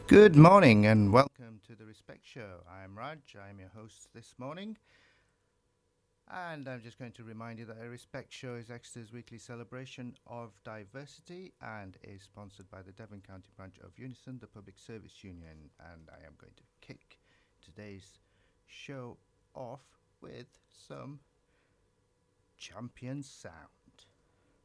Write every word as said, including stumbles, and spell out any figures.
Good morning and welcome to the Respect Show. I'm Raj, I'm your host this morning. And I'm just going to remind you that the Respect Show is Exeter's weekly celebration of diversity and is sponsored by the Devon County branch of Unison, the Public Service Union. And I am going to kick today's show off with some champion sound.